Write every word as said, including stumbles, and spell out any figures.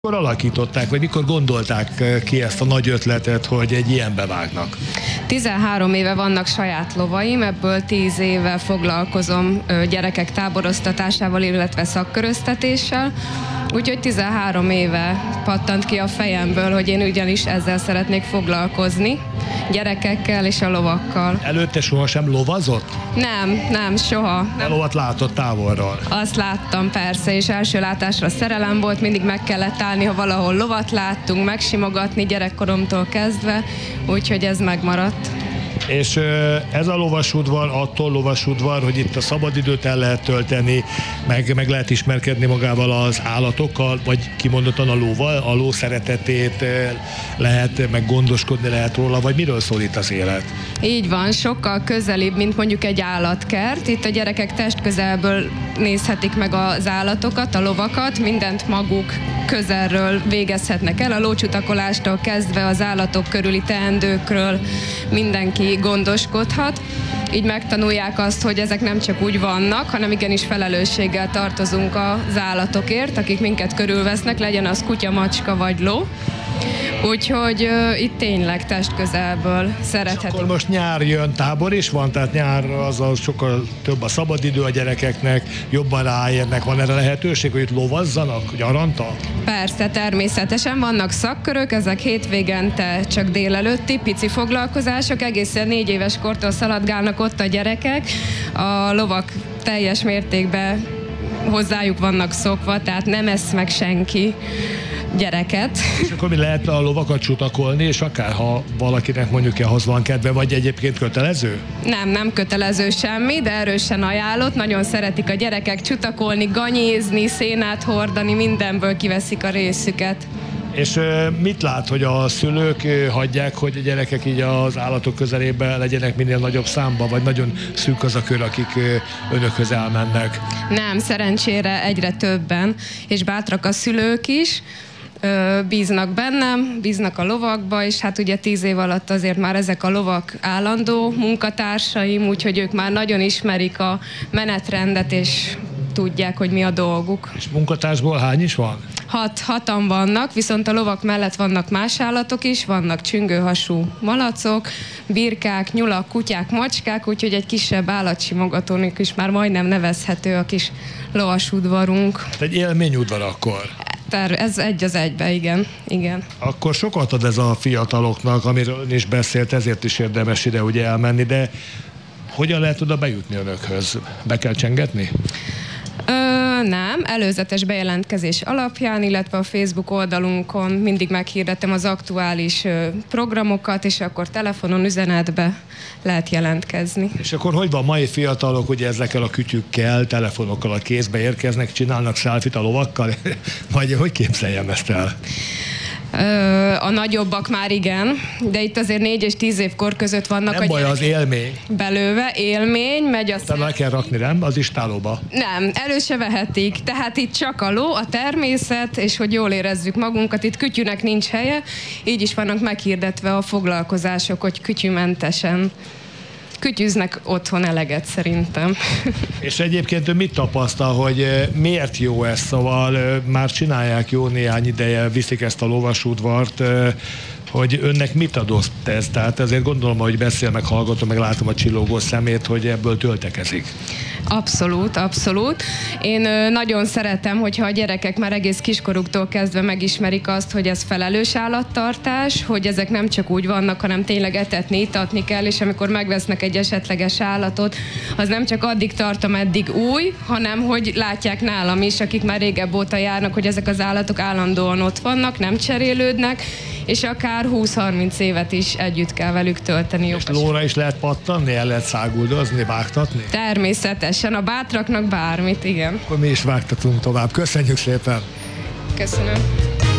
Mikor alakították, vagy mikor gondolták ki ezt a nagy ötletet, hogy egy ilyenbe vágnak? tizenhárom éve vannak saját lovaim, ebből tíz éve foglalkozom gyerekek táboroztatásával, illetve szakköröztetéssel. Úgyhogy tizenhárom éve pattant ki a fejemből, hogy én ugyanis ezzel szeretnék foglalkozni, gyerekekkel és a lovakkal. Előtte sohasem lovazott? Nem, nem, soha. A lovat látott távolról? Azt láttam persze, és első látásra szerelem volt, mindig meg kellett állni, ha valahol lovat láttunk, megsimogatni gyerekkoromtól kezdve, úgyhogy ez megmaradt. És ez a lovasudvar, attól lovasudvar, hogy itt a szabadidőt el lehet tölteni, meg, meg lehet ismerkedni magával az állatokkal, vagy kimondottan a lóval, a ló szeretetét lehet, meg gondoskodni lehet róla, vagy miről szól itt az élet? Így van, sokkal közelibb, mint mondjuk egy állatkert. Itt a gyerekek testközelből nézhetik meg az állatokat, a lovakat, mindent maguk közelről végezhetnek el, a lócsutakolástól kezdve az állatok körüli teendőkről mindenki gondoskodhat. Így megtanulják azt, hogy ezek nem csak úgy vannak, hanem igenis felelősséggel tartozunk az állatokért, akik minket körülvesznek, legyen az kutya, macska vagy ló. Úgyhogy uh, itt tényleg testközelből szerethetünk. Akkor most nyár jön, tábor is van, tehát nyárra azzal sokkal több a szabadidő a gyerekeknek, jobban ráérnek, van erre lehetőség, hogy itt lovazzanak, gyaranta? Persze, természetesen vannak szakkörök, ezek hétvégente csak délelőtti pici foglalkozások, egészen négy éves kortól szaladgálnak ott a gyerekek, a lovak teljes mértékben hozzájuk vannak szokva, tehát nem esz meg senki gyereket. És akkor mi lehet a lovakat csutakolni, és akár ha valakinek mondjuk ahhoz van kedve, vagy egyébként kötelező? Nem, nem kötelező semmi, de erősen ajánlott. Nagyon szeretik a gyerekek csutakolni, ganyézni, szénát hordani, mindenből kiveszik a részüket. És mit lát, hogy a szülők hagyják, hogy a gyerekek így az állatok közelében legyenek minél nagyobb számban, vagy nagyon szűk az a kör, akik önökhöz elmennek? Nem, szerencsére egyre többen, és bátrak a szülők is, bíznak bennem, bíznak a lovakba, és hát ugye tíz év alatt azért már ezek a lovak állandó munkatársaim, úgyhogy ők már nagyon ismerik a menetrendet, és tudják, hogy mi a dolguk. És munkatársból hány is van? Hat, hatan vannak, viszont a lovak mellett vannak más állatok is, vannak csüngőhasú malacok, birkák, nyulak, kutyák, macskák, úgyhogy egy kisebb állatsimogatónk is már majdnem nevezhető a kis lovasudvarunk. Egy élményudvar akkor? Ez egy az egybe, igen. igen. Akkor sokat ad ez a fiataloknak, amiről ön is beszélt, ezért is érdemes ide ugye elmenni, de hogyan lehet oda bejutni önökhöz? Be kell csengetni? Ö, nem, előzetes bejelentkezés alapján, illetve a Facebook oldalunkon mindig meghirdetem az aktuális ö, programokat, és akkor telefonon, üzenetbe lehet jelentkezni. És akkor hogy van, mai fiatalok ugye ezekkel a kütyükkel, telefonokkal a kézbe érkeznek, csinálnak selfit a lovakkal? Vagy hogy képzeljem ezt el? A nagyobbak már igen, de itt azért négy és tíz évkor között vannak. Nem baj, az élmény. Belőve élmény, megy a szem... le kell rakni, nem? Az istálóba. Nem, elő se vehetik. Tehát itt csak a ló, a természet, és hogy jól érezzük magunkat. Itt kütyűnek nincs helye, így is vannak meghirdetve a foglalkozások, hogy kütyűmentesen. Kütyűznek otthon eleget szerintem. És egyébként ő mit tapasztal, hogy miért jó ez? Szóval már csinálják jó néhány ideje, viszik ezt a lovasudvart, hogy önnek mit adott ez? Tehát azért gondolom, hogy beszél, meg hallgatom, meg látom a csillogó szemét, hogy ebből töltekezik. Abszolút, abszolút. Én nagyon szeretem, hogyha a gyerekek már egész kiskoruktól kezdve megismerik azt, hogy ez felelős állattartás, hogy ezek nem csak úgy vannak, hanem tényleg etetni, itatni kell, és amikor megvesznek egy esetleges állatot, az nem csak addig tart, ameddig új, hanem hogy látják nálam is, akik már régebb óta járnak, hogy ezek az állatok állandóan ott vannak, nem cserélődnek, és akár húsz-harminc évet is együtt kell velük tölteni. És lóra is lehet pattanni, el lehet száguldozni, vágtatni? Természetesen, a bátraknak bármit, igen. Akkor mi is vágtatunk tovább. Köszönjük szépen! Köszönöm.